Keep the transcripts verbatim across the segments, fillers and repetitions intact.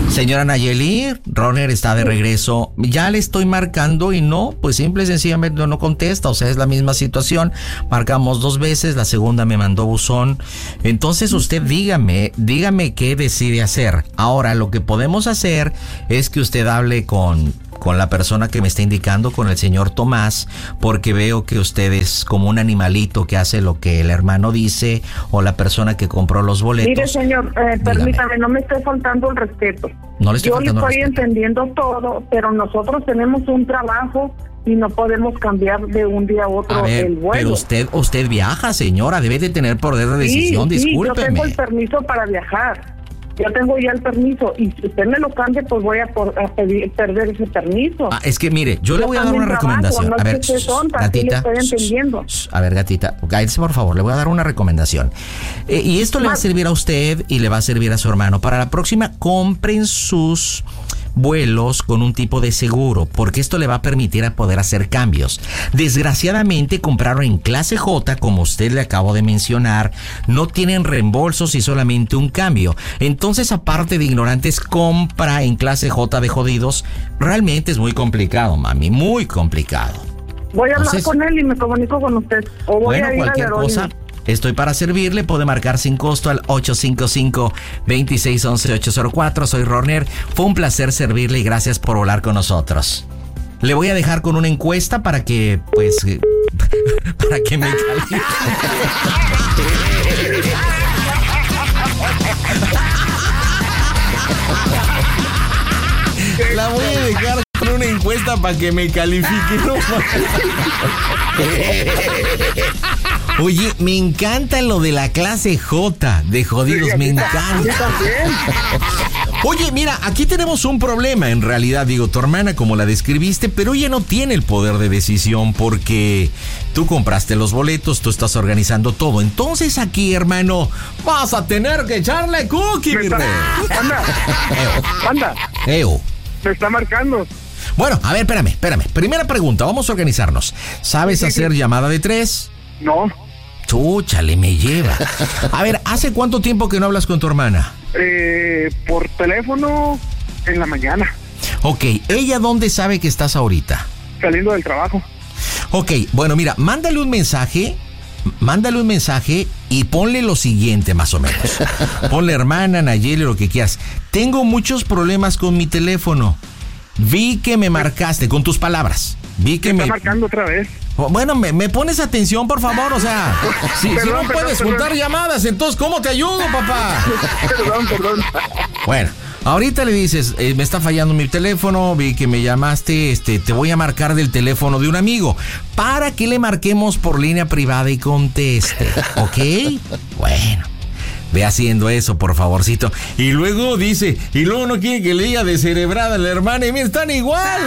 Señora Nayeli, Roner está de regreso. Ya le estoy marcando y no, pues simple y sencillamente no contesta. O sea, es la misma situación. Marcamos dos veces, la segunda me mandó buzón. Entonces usted dígame, dígame qué decide hacer. Ahora, lo que podemos hacer es que usted hable con... con la persona que me está indicando, con el señor Tomás, porque veo que usted es como un animalito que hace lo que el hermano dice, o la persona que compró los boletos. Mire, señor, eh, permítame, no me esté faltando el respeto. No le estoy Yo le faltando estoy el respeto. entendiendo todo, pero nosotros tenemos un trabajo y no podemos cambiar de un día a otro A ver, el vuelo. pero usted usted viaja, señora, debe de tener poder de decisión, sí, sí, yo discúlpeme. tengo el permiso para viajar. Yo tengo ya el permiso y si usted me lo cambia, pues voy a, por, a pedir, perder ese permiso. Ah, es que mire, yo, yo le voy a dar una trabajo, recomendación. No a ver, es que esté tonta, gatita, sí le estoy entendiendo. sh, sh, a ver, gatita, cállese por favor, le voy a dar una recomendación. Eh, y esto le va a servir a usted y le va a servir a su hermano. Para la próxima, compren sus vuelos con un tipo de seguro, porque esto le va a permitir a poder hacer cambios. Desgraciadamente compraron en clase J, como usted le acabo de mencionar, no tienen reembolsos y solamente un cambio. Entonces, aparte de ignorantes, compra en clase J de jodidos. Realmente es muy complicado, mami, muy complicado. Voy a hablar Entonces, con él y me comunico con usted. O voy bueno, a ir cualquier a cosa, estoy para servirle. Puede marcar sin costo al ocho cinco cinco, dos seis uno uno, ocho cero cuatro. Soy Roner. Fue un placer servirle y gracias por volar con nosotros. Le voy a dejar con una encuesta para que, pues, eh, para que me califique. La voy a dejar con una encuesta para que me califique. No, oye, me encanta lo de la clase J de jodidos, me encanta. Oye, mira, aquí tenemos un problema, en realidad, digo, tu hermana como la describiste, pero ella no tiene el poder de decisión porque tú compraste los boletos, tú estás organizando todo. Entonces aquí, hermano, vas a tener que echarle cookie, mi rey. Anda, anda, Eo. me está marcando. Bueno, a ver, espérame, espérame. Primera pregunta, vamos a organizarnos. ¿Sabes hacer llamada de tres? No, Chúchale, me lleva. A ver, ¿hace cuánto tiempo que no hablas con tu hermana? eh, por teléfono en la mañana, Ok, ¿ella dónde sabe que estás ahorita? saliendo del trabajo. Ok, bueno, mira, mándale un mensaje, mándale un mensaje y ponle lo siguiente más o menos. Ponle hermana, Nayeli, lo que quieras. Tengo muchos problemas con mi teléfono. Vi que me marcaste, con tus palabras. Vi que Está me... marcando otra vez. Bueno, me, me pones atención, por favor, o sea, si, si Perdón, no perdón, puedes perdón. juntar llamadas, entonces, ¿cómo te ayudo, papá? Perdón, perdón. Bueno, ahorita le dices, eh, me está fallando mi teléfono, vi que me llamaste, este, te voy a marcar del teléfono de un amigo, para que le marquemos por línea privada y conteste, ¿ok? Bueno. Ve haciendo eso, por favorcito. Y luego dice, y luego no quiere que le diga descerebrada a la hermana. Y mira, están igual.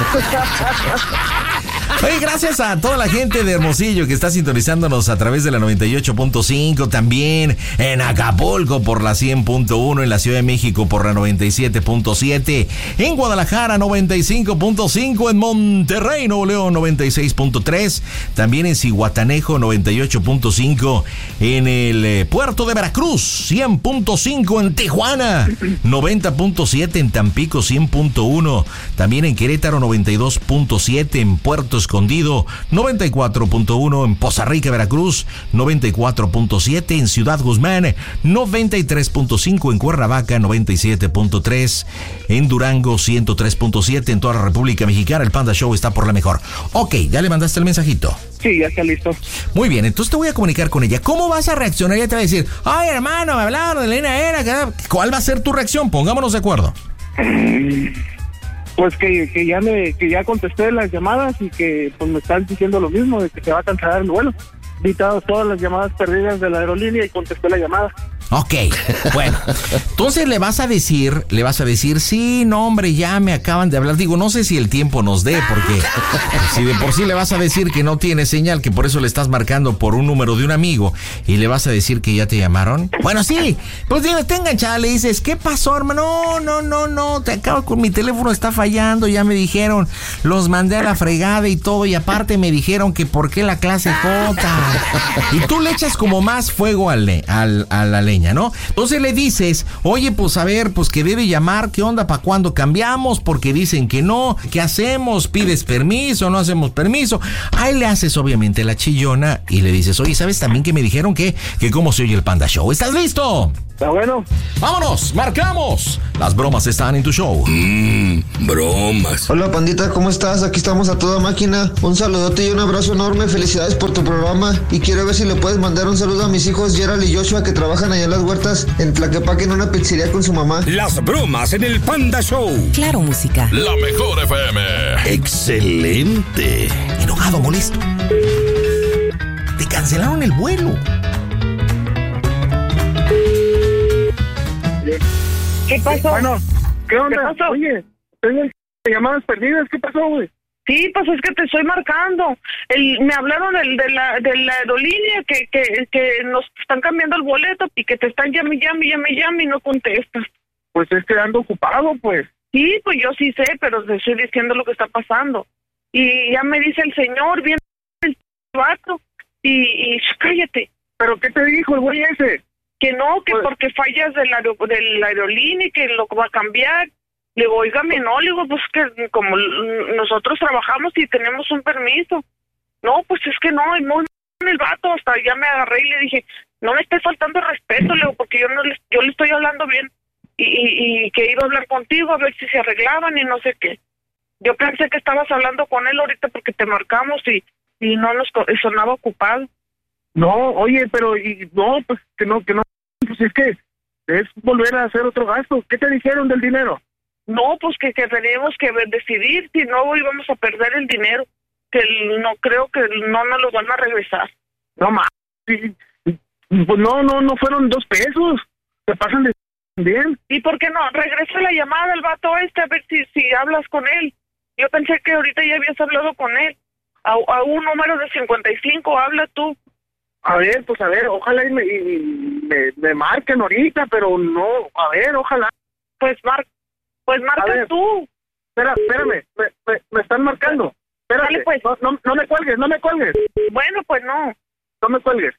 Oye, gracias a toda la gente de Hermosillo que está sintonizándonos a través de la noventa y ocho punto cinco, también en Acapulco por la cien punto uno, en la Ciudad de México por la noventa y siete punto siete, en Guadalajara noventa y cinco punto cinco, en Monterrey, Nuevo León noventa y seis punto tres, también en Zihuatanejo noventa y ocho punto cinco, en el eh, puerto de Veracruz cien punto cinco, en Tijuana noventa punto siete, en Tampico cien punto uno, también en Querétaro noventa y dos punto siete, en Puerto Escondido noventa y cuatro punto uno, en Poza Rica, Veracruz noventa y cuatro punto siete, en Ciudad Guzmán noventa y tres punto cinco, en Cuernavaca noventa y siete punto tres, en Durango ciento tres punto siete, en toda la República Mexicana el Panda Show está por la mejor. Ok, ¿ya le mandaste el mensajito? Sí, ya está listo. Muy bien, entonces te voy a comunicar con ella. ¿Cómo vas a reaccionar? Ella te va a decir, ay, hermano, me hablaron de Elena Era. ¿Cuál va a ser tu reacción? Pongámonos de acuerdo. Pues que, que ya me que ya contesté las llamadas y que pues me están diciendo lo mismo, de que se va a cancelar el vuelo. Vi todas todas las llamadas perdidas de la aerolínea y contesté la llamada. Ok, bueno, entonces le vas a decir, le vas a decir, sí, no, hombre, ya me acaban de hablar. Digo, no sé si el tiempo nos dé, porque si de por sí le vas a decir que no tiene señal, que por eso le estás marcando por un número de un amigo, y le vas a decir que ya te llamaron. Bueno, sí, pues dime, está enganchada, le dices, ¿qué pasó, hermano? No, no, no, no, te acabo con mi teléfono, está fallando, ya me dijeron, los mandé a la fregada y todo, y aparte me dijeron que por qué la clase J. Y tú le echas como más fuego al, al, a la leña. pequeña, ¿no? Entonces le dices, oye, pues a ver, pues que debe llamar, ¿qué onda? ¿Para cuándo cambiamos? Porque dicen que no, ¿qué hacemos? ¿Pides permiso? ¿No hacemos permiso? Ahí le haces obviamente la chillona y le dices, oye, ¿sabes también que me dijeron que, que cómo se oye el Panda Show? ¿Estás listo? Está bueno. ¡Vámonos! ¡Marcamos! Las bromas están en tu show. Mmm, bromas. Hola, pandita, ¿cómo estás? Aquí estamos a toda máquina. Un saludote y un abrazo enorme. Felicidades por tu programa. Y quiero ver si le puedes mandar un saludo a mis hijos Gerald y Joshua, que trabajan allá en las huertas en Tlaquepaque en una pizzería con su mamá. Las bromas en el Panda Show. Claro, música. La mejor F M. Excelente. Enojado, molesto. Te cancelaron el vuelo. ¿Qué pasó? Bueno, ¿qué onda? ¿Qué pasó? Oye, tengo llamadas perdidas. ¿Qué pasó, güey? Sí, pues es que te estoy marcando. El, me hablaron del, de, la, de la aerolínea que, que, que nos están cambiando el boleto y que te están llame, llame, llame, llame y no contestas. Pues es que ando ocupado, pues. Sí, pues yo sí sé, pero te estoy diciendo lo que está pasando. Y ya me dice el señor, viene el vato, y, y cállate. ¿Pero qué te dijo el güey ese? Que no, que Pues, porque fallas de la, de la aerolínea y que lo va a cambiar. Le digo, óigame, no, le digo, pues que como nosotros trabajamos y tenemos un permiso. No, pues es que no, no, el vato, hasta ya me agarré y le dije, no me estés faltando el respeto, le digo, porque yo no le, yo le estoy hablando bien y, y, y que iba a hablar contigo a ver si se arreglaban y no sé qué. Yo pensé que estabas hablando con él ahorita porque te marcamos y, y no nos sonaba ocupado. No, oye, pero y no, pues que no, que no, pues es que es volver a hacer otro gasto. ¿Qué te dijeron del dinero? No, pues que, que teníamos que decidir, si no íbamos a perder el dinero, que no creo que no nos lo van a regresar. No más, pues no, no, no fueron dos pesos. Te pasan de bien. ¿Y por qué no? Regresa la llamada al vato este a ver si, si hablas con él. Yo pensé que ahorita ya habías hablado con él. A, a un número de cincuenta y cinco, habla tú. A ver, pues a ver, ojalá y me, y me, me marquen ahorita, pero no, a ver, ojalá. Pues mar, pues marca tú. Espera, espérame, me, me, me están marcando. Espérate, Dale, pues. no, no, no me cuelgues, no me cuelgues. Bueno, pues no. No me cuelgues.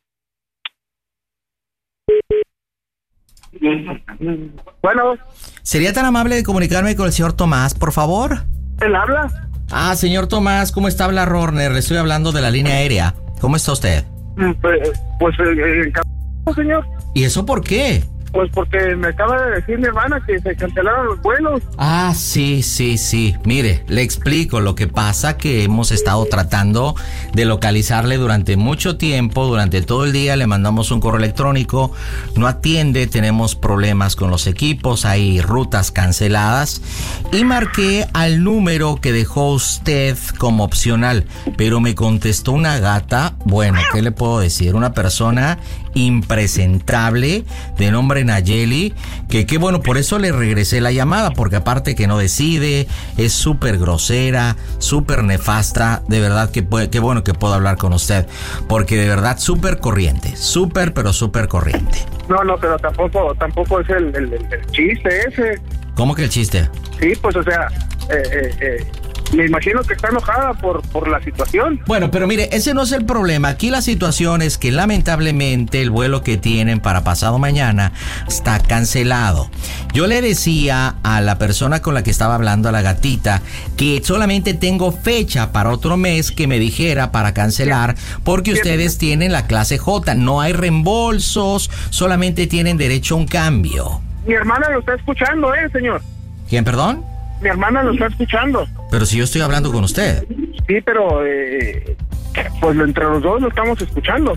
Bueno, ¿Sería tan amable de comunicarme con el señor Tomás, por favor? ¿él habla? Ah, señor Tomás, ¿cómo está? Habla Rorner, le estoy hablando de la línea aérea. ¿Cómo está usted? Mm, Pues, pues eh, eh, señor. ¿Y eso por qué? Pues porque me acaba de decir mi hermana que se cancelaron los vuelos. Ah, sí, sí, sí. Mire, le explico. Lo que pasa que hemos estado tratando de localizarle durante mucho tiempo, durante todo el día. Le mandamos un correo electrónico, no atiende, tenemos problemas con los equipos, hay rutas canceladas. Y marqué al número que dejó usted como opcional, pero me contestó una gata. Bueno, ¿qué le puedo decir? Una persona impresentable de nombre Nayeli, que qué bueno, por eso le regresé la llamada, porque aparte que no decide, es súper grosera, súper nefasta, de verdad que puede, qué bueno que puedo hablar con usted, porque de verdad súper corriente, súper pero súper corriente. No, no, pero tampoco, tampoco es el, el, el, el chiste ese. ¿Cómo que el chiste? Sí, pues o sea, eh, eh, eh, me imagino que está enojada por, por la situación. Bueno, pero mire, ese no es el problema. Aquí la situación es que lamentablemente el vuelo que tienen para pasado mañana está cancelado. Yo le decía a la persona con la que estaba hablando, a la gatita, que solamente tengo fecha para otro mes que me dijera para cancelar, porque ustedes tienen la clase J. No hay reembolsos, solamente tienen derecho a un cambio. Mi hermana lo está escuchando, ¿eh, señor? ¿Quién, perdón? Mi hermana lo está escuchando. Pero si yo estoy hablando con usted. Sí, pero eh, pues entre los dos lo estamos escuchando.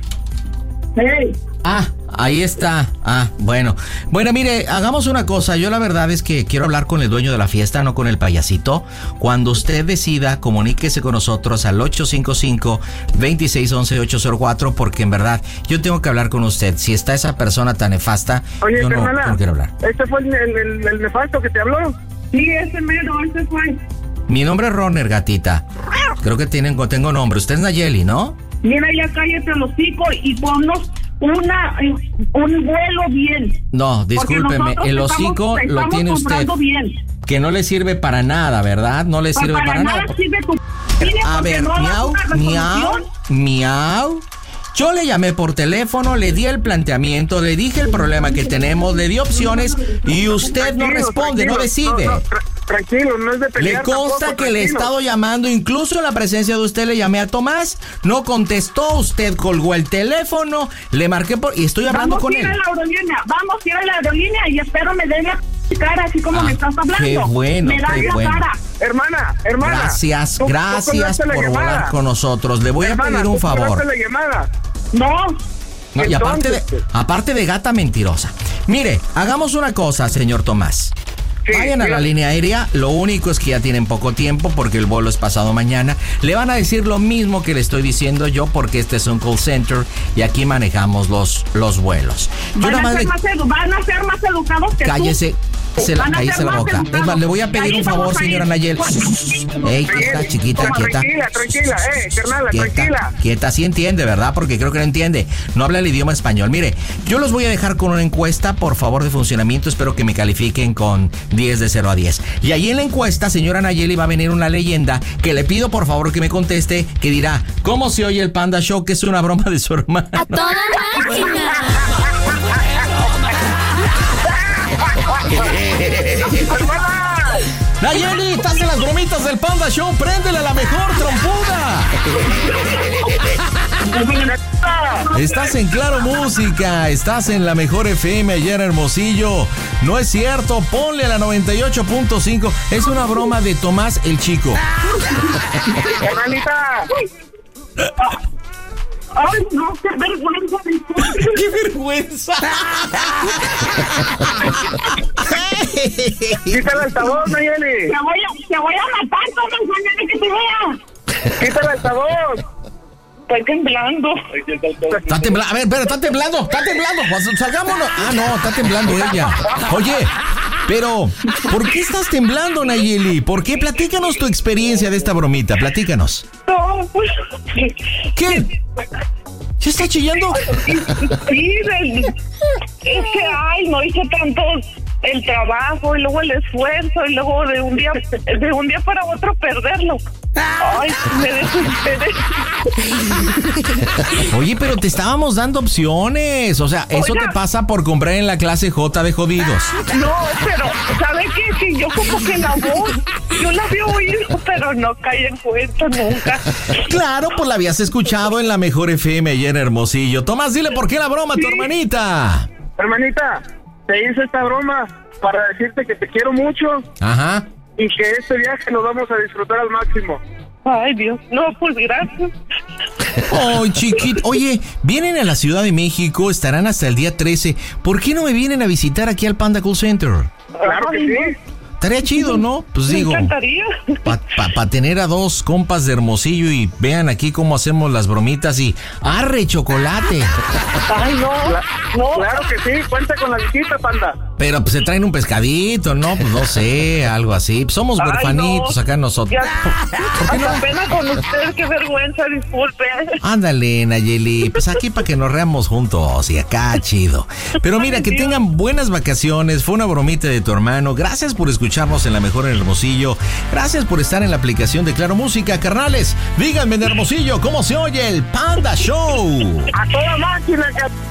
Hey. Ah, ahí está. Ah, bueno. Bueno, mire, hagamos una cosa. Yo la verdad es que quiero hablar con el dueño de la fiesta, no con el payasito. Cuando usted decida, comuníquese con nosotros al ocho cinco cinco, dos seis uno uno, ocho cero cuatro, porque en verdad yo tengo que hablar con usted. Si está esa persona tan nefasta, Oye, yo no, hermana, no quiero hablar. ¿este fue el, el, el, el nefasto que te habló? Sí, ese mero, ese fue. Mi nombre es Roner, gatita. Creo que tienen, tengo nombre. Usted es Nayeli, ¿no? Mira, ya cállate el hocico y ponnos una, un vuelo bien. No, discúlpeme, el hocico lo tiene usted. Bien. Que no le sirve para nada, ¿verdad? No le sirve para, para nada. nada. Sirve tu... A ver, no miau, miau, miau. Yo le llamé por teléfono, le di el planteamiento, le dije el problema que tenemos, le di opciones y usted no responde, no decide. No, no, tra- tranquilo, no es de pelear. Le consta tampoco, que le he tranquilo. estado llamando, incluso en la presencia de usted le llamé a Tomás, no contestó, usted colgó el teléfono, le marqué por y estoy hablando Vamos con a ir él. a la aerolínea, vamos a ir a la aerolínea y espero me den la cara así como Ah, me estás hablando. qué bueno, me das qué la bueno. cara. Hermana, hermana. Gracias, tú- tú gracias colgaste la por llamada. volar con nosotros. Le voy Hermana, a pedir un tú colgaste favor. la llamada. No, No, y aparte de, Entonces, aparte de gata mentirosa. Mire, hagamos una cosa, señor Tomás. Sí, Vayan a la dígame. línea aérea, lo único es que ya tienen poco tiempo porque el vuelo es pasado mañana. Le van a decir lo mismo que le estoy diciendo yo porque este es un call center y aquí manejamos los, los vuelos. Yo van nada a, más ser le- más edu- van a ser más educados que cállese, se la, Van a cállese ser la más boca. educados. Es más, le voy a pedir Ahí un favor, vamos a ir. señora Nayel. Ey, quieta, chiquita, Toma, quieta. Tranquila, tranquila, eh, carnala, Quieta, tranquila. quieta, sí entiende, ¿verdad? Porque creo que no entiende. No habla el idioma español. Mire, yo los voy a dejar con una encuesta, por favor, de funcionamiento. Espero que me califiquen con diez de cero a diez. Y ahí en la encuesta, señora Nayeli, va a venir una leyenda que le pido, por favor, que me conteste, que dirá, ¿cómo se oye el Panda Show? Que es una broma de su hermano. ¡A toda máquina! ¡Hermana! Nayeli, estás en las bromitas del Panda Show. Préndele a la mejor trompuda. Estás en Claro Música, estás en la mejor F M allá en Hermosillo. No es cierto, ponle a la noventa y ocho punto cinco. Es una broma de Tomás el Chico. Hermanita. Ay, no, qué vergüenza. disculpe. ¡Qué vergüenza! Quita el altavoz, Nayeli. Te voy a, te voy a matar, Tomás, mañana que te vea. Quita el altavoz. Estoy temblando. Está temblando, a ver, espera, está temblando, está temblando. Pues, salgámonos. Ah, no, está temblando ella. Oye, pero, ¿por qué estás temblando, Nayeli? ¿Por qué? Platícanos tu experiencia de esta bromita, platícanos. No, pues. ¿Qué? ¿Ya está chillando? Sí, del- es que, ay, no hice tanto el trabajo y luego el esfuerzo y luego de un día, de un día para otro perderlo. Ay, me desesperé. Oye, pero te estábamos dando opciones. O sea, eso Oiga. te pasa por comprar en la clase J de jodidos. No, pero, ¿sabe qué? Sí, yo como que la voz, yo la había oído, pero no caí en cuenta nunca. Claro, pues la habías escuchado en la mejor F M ayer en Hermosillo. Tomás, dile por qué la broma a tu hermanita. Hermanita, te hice esta broma para decirte que te quiero mucho Ajá. y que este viaje lo vamos a disfrutar al máximo. Ay, Dios, no, pues gracias. Ay, chiquito. Oye, vienen a la Ciudad de México, estarán hasta el día trece. ¿Por qué no me vienen a visitar aquí al Panda Call Center? Claro que Ay, sí. Estaría chido, ¿no? Pues Me digo, encantaría. para pa, pa tener a dos compas de Hermosillo y vean aquí cómo hacemos las bromitas y ¡arre, chocolate! Ay, no, no. Claro que sí, cuenta con la visita, Panda. Pero pues se traen un pescadito, ¿no? Pues no sé, algo así. Pues somos Ay, huerfanitos no. acá nosotros. Ya, hasta pena con usted, qué vergüenza, disculpe. Ándale, Nayeli, pues aquí para que nos reamos juntos y acá chido. Pero mira, que tengan buenas vacaciones, fue una bromita de tu hermano. Gracias por escucharnos en La Mejor en Hermosillo. Gracias por estar en la aplicación de Claro Música, carnales. Díganme en Hermosillo, ¿cómo se oye el Panda Show? A toda máquina,